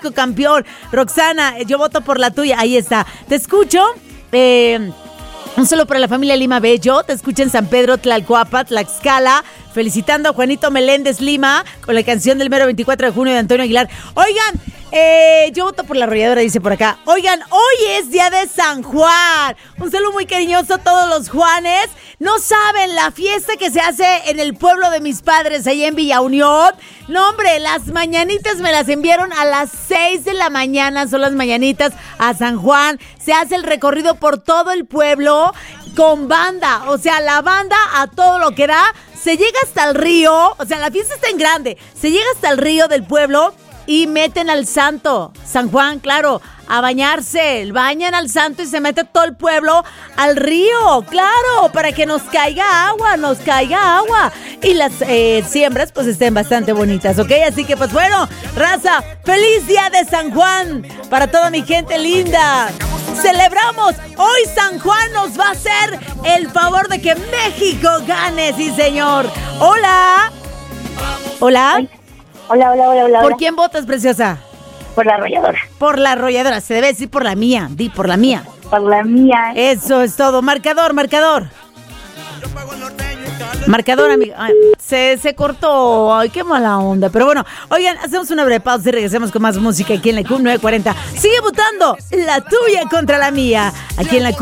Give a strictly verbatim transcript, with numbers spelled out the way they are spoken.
México campeón. Roxana, yo voto por la tuya. Ahí está. Te escucho. Eh... Un saludo para la familia Lima Bello, te escucha en San Pedro, Tlalcoapa, Tlaxcala, felicitando a Juanito Meléndez Lima con la canción del mero veinticuatro de junio de Antonio Aguilar. Oigan, eh, yo voto por la arrolladora, dice por acá. Oigan, hoy es día de San Juan. Un saludo muy cariñoso a todos los Juanes. No saben la fiesta que se hace en el pueblo de mis padres, allá en Villa Unión. No, hombre, las mañanitas me las enviaron a las seis de la mañana, son las mañanitas a San Juan. Se hace el recorrido por todo el pueblo con banda, o sea, la banda a todo lo que da. Se llega hasta el río, o sea, la fiesta está en grande. Se llega hasta el río del pueblo y meten al santo, San Juan, claro, a bañarse. Bañan al santo y se mete todo el pueblo al río, claro, para que nos caiga agua, nos caiga agua. Y las eh, siembras pues estén bastante bonitas, ¿ok? Así que pues bueno, raza, feliz día de San Juan para toda mi gente linda. Celebramos, hoy San Juan nos va a hacer el favor de que México gane, sí señor. Hola. Hola. Hola, hola, hola, hola. ¿Por quién votas, preciosa? Por la arrolladora. Por la arrolladora, se debe decir por la mía, di por la mía. Por la mía. Eso es todo, marcador, marcador. Marcador, amiga. Ay, se, se cortó. Ay, qué mala onda. Pero bueno, oigan, hacemos una breve pausa y regresamos con más música aquí en la Q nueve cuarenta. Sigue votando la tuya contra la mía. Aquí en la Q